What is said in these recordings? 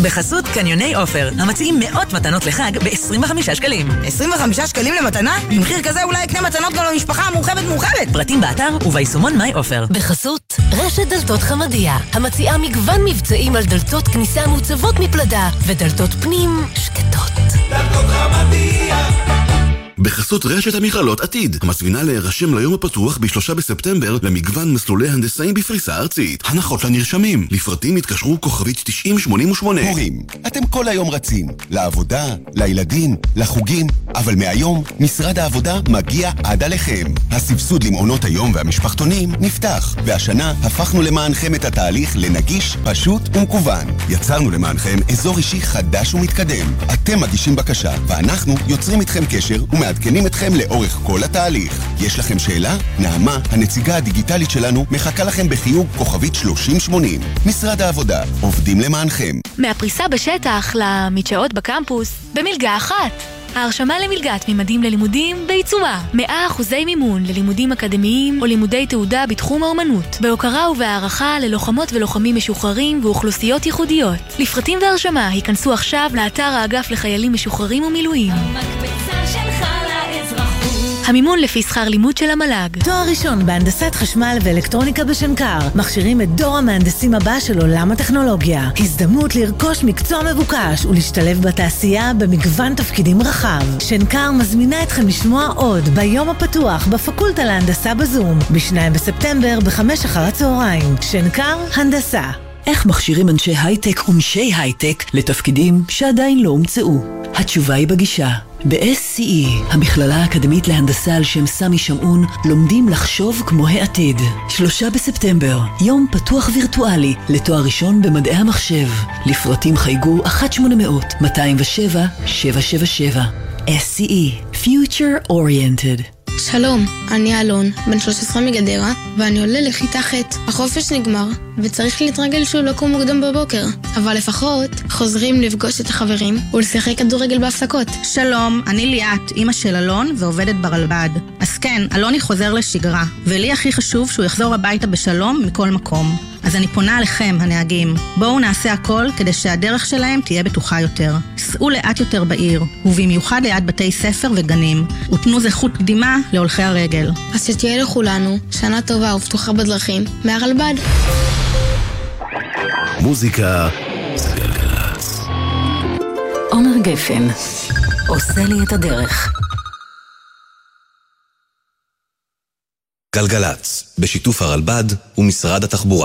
בחסות קניוני אופר, המציעים מאות מתנות לחג ב-25 שקלים. 25 שקלים למתנה? במחיר כזה אולי יקנה מתנות גם למשפחה המורחבת. פרטים באתר וביישומון מיי אופר. בחסות רשת דלתות חמדיה, המציעה מגוון מבצעים על דלתות כניסה מוצבות מפלדה ודלתות פנים שקטות. דלתות חמדיה. בחסות רשת המכללות עתיד, המזמינה להירשם ליום הפתוח ב3 בספטמבר למגוון מסלולי הנדסאים בפריסה ארצית. הנחות לנרשמים, לפרטים התקשרו כוכבית 9088. הורים, אתם כל היום רצים, לעבודה, לילדים, לחוגים, אבל מהיום משרד העבודה מגיע עד עליכם. הסבסוד למעונות היום והמשפחתונים נפתח, והשנה הפכנו למענכם את התהליך לנגיש, פשוט ומקוון. יצרנו למענכם אזור אישי חדש ומתקדם. אתם מגישים בקשה, ואנחנו יוצרים איתכם קשר ומעדכנים אתכם לאורך כל התהליך. יש לכם שאלה? נעמה, הנציגה הדיגיטלית שלנו, מחכה לכם בחיוג כוכבית 3080. משרד העבודה, עובדים למענכם. מהפריסה בשטח למדשאות בקמפוס, במלגה אחת. ההרשמה למלגת ממדים ללימודים בעיצומה. 100% מימון ללימודים אקדמיים או לימודי תעודה בתחום האומנות. בהוקרה ובהערכה ללוחמות ולוחמים משוחררים ואוכלוסיות ייחודיות. לפרטים והרשמה היכנסו עכשיו לאתר האגף לחיילים משוחררים ומילואים. המקבצה שלך לאזרחות. המימון לפי שכר לימוד של המל"ג. תואר ראשון בהנדסת חשמל ואלקטרוניקה בשנקר. מכשירים את דור המהנדסים הבא של עולם הטכנולוגיה. הזדמנות לרכוש מקצוע מבוקש ולהשתלב בתעשייה במגוון תפקידים רחב. שנקר מזמינה אתכם לשמוע עוד ביום הפתוח בפקולטה להנדסה בזום. ב2 בספטמבר ב5 אחר הצהריים. שנקר הנדסה. איך מכשירים אנשי הייטק ונשי הייטק לתפקידים שעדיין לא הומצאו? התשובה היא בגישה. ב-SCE, המכללה האקדמית להנדסה על שם סמי שמעון, לומדים לחשוב כמו העתיד. 3 בספטמבר, יום פתוח וירטואלי לתואר ראשון במדעי המחשב. לפרטים חייגו 1-800-207-777. SCE, Future Oriented. שלום, אני אלון, בן 13 מגדרה, ואני עולה לכיתה ח'. החופש נגמר, וצריך להתרגל שוב לקום מוקדם בבוקר. אבל לפחות חוזרים לפגוש את החברים ולשחק כדורגל בהפסקות. שלום, אני ליאת, אמא של אלון ועובדת ברלב"ד. אז כן, אלוני חוזר לשגרה, ולי הכי חשוב שהוא יחזור הביתה בשלום מכל מקום. אז אני פונה עליכם, הנהגים. בואו נעשה הכל כדי שהדרך שלהם תהיה בטוחה יותר. סעו לאט יותר בעיר, ובמיוחד ליד בתי ספר וגנים, ותנו זכות קדימה להולכי הרגל. אז שתהיה לכולנו שנה טובה ובטוחה בדרכים מהרלב"ד. מוזיקה זה גלגלצ. עומר גפן עושה לי את הדרך. גלגלצ, בשיתוף הרלב"ד ומשרד התחבורה.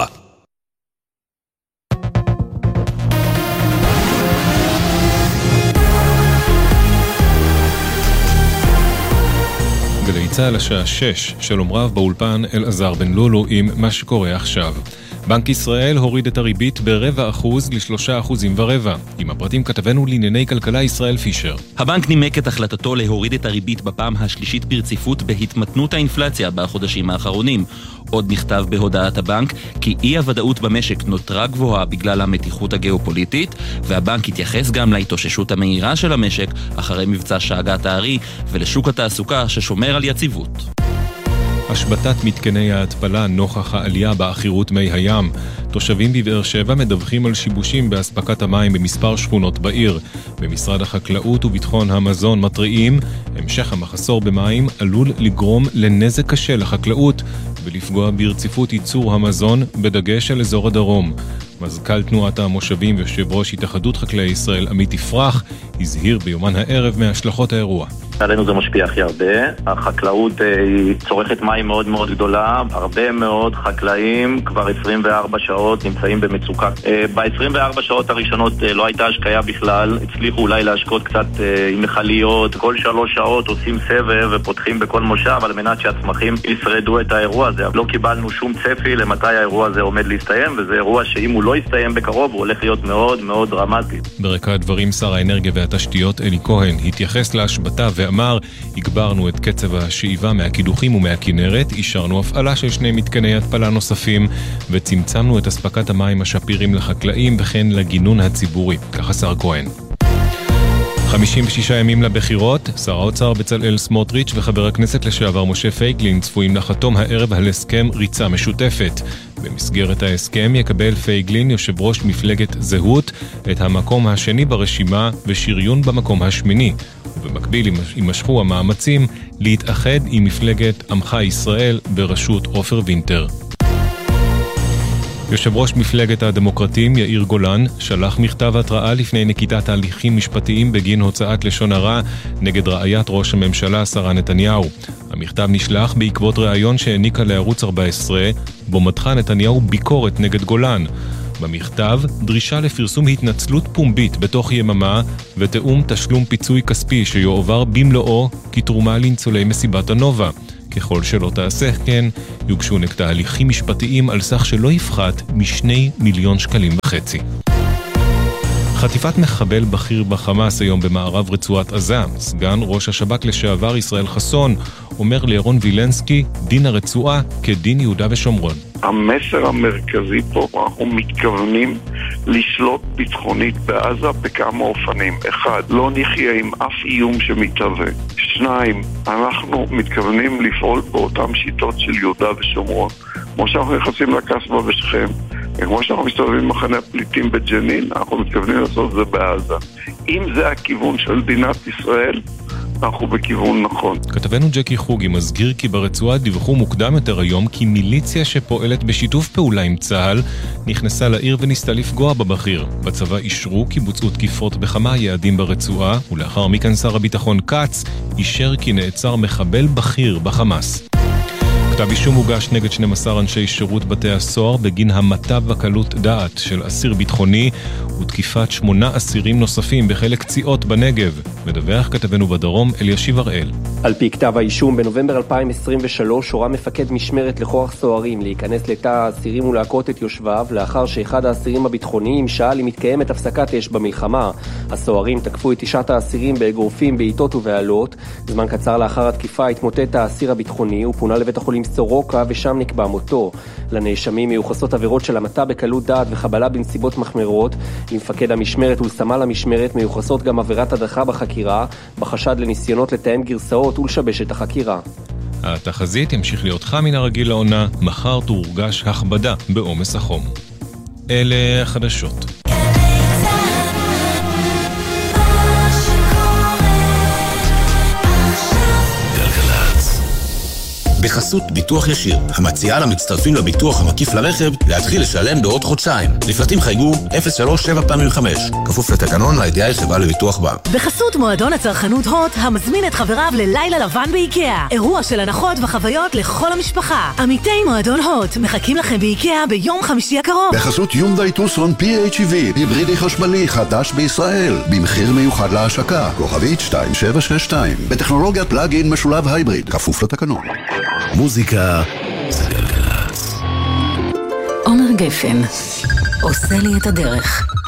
גלי צהל השעה 6, שלום רב באולפן אלעזר בן לולו עם מה שקורה עכשיו. בנק ישראל הוריד את הריבית ב0.25% ל3.25%. עם הפרטים כתבנו לענייני כלכלה ישראל פישר. הבנק נימק את החלטתו להוריד את הריבית בפעם השלישית ברציפות בהתמתנות האינפלציה בחודשים האחרונים. עוד נכתב בהודעת הבנק כי אי הוודאות במשק נותרה גבוהה בגלל המתיחות הגיאופוליטית, והבנק התייחס גם להתאוששות המהירה של המשק אחרי מבצע שאגת הארי ולשוק התעסוקה ששומר על יציבות. השבתת מתקני ההתפלה נוכח העלייה באחירות מי הים. תושבים בבאר שבע מדווחים על שיבושים באספקת המים במספר שכונות בעיר. במשרד החקלאות וביטחון המזון מתריעים, המשך המחסור במים עלול לגרום לנזק קשה לחקלאות ולפגוע ברציפות ייצור המזון בדגש על אזור הדרום. מזכ"ל תנועת המושבים ויושב ראש התאחדות חקלאי ישראל עמית יפרח הזהיר ביומן הערב מהשלכות האירוע. עלינו זה משפיע הכי הרבה. החקלאות היא צורכת מים מאוד מאוד גדולה. הרבה מאוד חקלאים כבר 24 שעות נמצאים במצוקה. ב-24 שעות הראשונות לא הייתה השקיה בכלל. הצליחו אולי להשקות קצת עם מחליות. כל 3 שעות עושים סבב ופותחים בכל מושב על מנת שהצמחים ישרדו את האירוע הזה. לא קיבלנו שום צפי למתי האירוע הזה עומד להסתיים, וזה אירוע שאם הוא לא יסתיים בקרוב הוא הולך להיות מאוד מאוד דרמטי. ברקע הדברים שר האנרגיה והתשתיות אלי כהן התייחס להשבתה ואמר, הגברנו את קצב השאיבה מהקידוחים ומהכינרת, אישרנו הפעלה של 2 מתקני התפלה נוספים וצמצמנו את אספקת המים השפירים לחקלאים וכן לגינון הציבורי, ככה שר כהן. 56 ימים לבחירות, שר האוצר בצלאל סמוטריץ' וחבר הכנסת לשעבר משה פייגלין צפויים לחתום הערב על הסכם ריצה משותפת. במסגרת ההסכם יקבל פייגלין, יושב ראש מפלגת זהות, את המקום השני ברשימה ושריון במקום השמיני. ובמקביל יימשכו המאמצים להתאחד עם מפלגת עמך ישראל בראשות עופר וינטר. יושב ראש מפלגת הדמוקרטים יאיר גולן שלח מכתב התראה לפני נקיטת הליכים משפטיים בגין הוצאת לשון הרע נגד רעיית ראש הממשלה שרה נתניהו. המכתב נשלח בעקבות ראיון שהעניקה לערוץ 14, בו מתחה נתניהו ביקורת נגד גולן. במכתב דרישה לפרסום התנצלות פומבית בתוך יממה ותאום תשלום פיצוי כספי שיועבר במלואו כתרומה לניצולי מסיבת הנובה. ככל שלא תעשה כן, יוגשו נגדה הליכים משפטיים על סך שלא יפחת מ2.5 מיליון שקלים. חטיפת מחבל בכיר בחמאס היום במערב רצועת עזה. סגן ראש השב"כ לשעבר ישראל חסון אומר לירון וילנסקי, דין הרצועה כדין יהודה ושומרון. המסר המרכזי פה, אנחנו מתכוונים לשלוט ביטחונית בעזה בכמה אופנים. 1, לא נחיה עם אף איום שמתהווה. 2, אנחנו מתכוונים לפעול באותם שיטות של יהודה ושומרון. כמו שאנחנו נכנסים לקסבה ושכם, וכמו שאנחנו מסתובבים במחנה הפליטים בג'נין, אנחנו מתכוונים לעשות זה בעזה. אם זה הכיוון של מדינת ישראל, אנחנו בכיוון נכון. כתבנו ג'קי חוגי מזכיר כי ברצועה דיווחו מוקדם יותר היום כי מיליציה שפועלת בשיתוף פעולה עם צה"ל נכנסה לעיר וניסתה לפגוע בבכיר. בצבא אישרו כי בוצעו תקיפות בכמה יעדים ברצועה, ולאחר מכן שר הביטחון קץ אישר כי נעצר מחבל בכיר בחמאס. כתב אישום הוגש נגד 12 אנשי שירות בתי הסוהר בגין המתה וקלות דעת של אסיר ביטחוני ותקיפת 8 אסירים נוספים בחלק ציאות בנגב. מדווח כתבנו בדרום אלישיב הראל. על פי כתב האישום, בנובמבר 2023 הורה מפקד משמרת לכוח סוהרים להיכנס לתא האסירים ולהכות את יושביו לאחר שאחד האסירים הביטחוניים שאל אם מתקיימת הפסקת אש במלחמה. הסוהרים תקפו את 9 האסירים באגרופים, בעיטות ובעלות. זמן קצר לאחר התקיפה התמוטט האסיר הביטחוני ופונה לבית החולים סורוקה ושם נקבע מותו. לנאשמים מיוחסות עבירות של המתה בקלות דעת וחבלה בנסיבות מחמירות. למפקד המשמרת ולסמל המשמרת מיוחסות גם עבירת הדחה בחקירה, בחשד לניסיונות לתאם גרסאות ולשבש את החקירה. התחזית ימשיך להיות חם מן הרגיל לעונה, מחר תורגש הכבדה בעומס החום. אלה החדשות. בחסות ביטוח ישיר, המציעה למצטרפים לביטוח המקיף לרכב להתחיל לשלם בעוד חודשיים. לפרטים חייגו 0375, כפוף לתקנון לידיעה חברה לביטוח בה. בחסות מועדון הצרכנות הוט, המזמין את חבריו ללילה לבן באיקאה. אירוע של הנחות וחוויות לכל המשפחה. עמיתי מועדון הוט מחכים לכם באיקאה ביום חמישי הקרוב. בחסות יונדאי טוסון PHEV, היברידי חשמלי חדש בישראל, במחיר מיוחד להשקה, כוכבית 2762, בטכנולוגיית פלאג-אין משולב הייבריד, כפוף לתקנון. מוזיקה זה גלגלצ. עומר גפן עושה לי את הדרך.